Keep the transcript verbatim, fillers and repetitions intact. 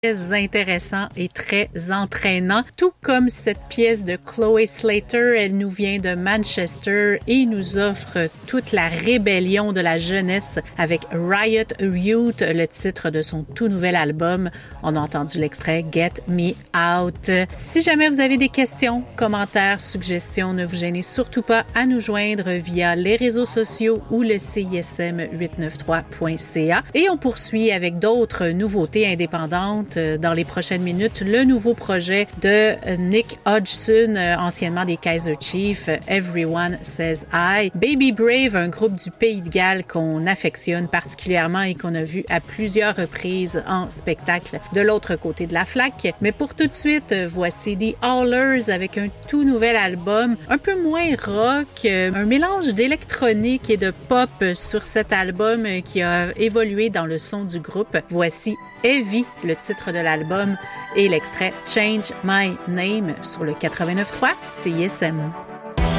très intéressant et très entraînant, tout comme cette pièce de Chloé Slater. Elle nous vient de Manchester et nous offre toute la rébellion de la jeunesse avec Riot Youth, le titre de son tout nouvel album. On a entendu l'extrait Get Me Out. Si jamais vous avez des questions, commentaires, suggestions, ne vous gênez surtout pas à nous joindre via les réseaux sociaux ou le C I S M huit cent quatre-vingt-trois point C A. Et on poursuit avec d'autres nouveautés indépendantes dans les prochaines minutes. Le nouveau projet de Nick Hodgson, anciennement des Kaiser Chiefs, Everyone Says I. Baby Brave, un groupe du Pays de Galles qu'on affectionne particulièrement et qu'on a vu à plusieurs reprises en spectacle de l'autre côté de la flaque. Mais pour tout de suite, voici The Howlers avec un tout nouvel album, un peu moins rock, un mélange d'électronique et de pop sur cet album qui a évolué dans le son du groupe. Voici Heavy, le titre de l'album, et l'extrait Change My Name sur le quatre-vingt-neuf point trois C I S M.